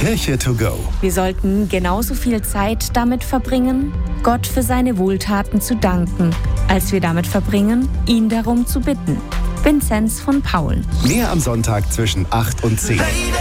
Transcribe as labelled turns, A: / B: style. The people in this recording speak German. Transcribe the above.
A: Kirche to go.
B: Wir sollten genauso viel Zeit damit verbringen, Gott für seine Wohltaten zu danken, als wir damit verbringen, ihn darum zu bitten. Vinzenz von Paul.
A: Mehr am Sonntag zwischen 8 und 10.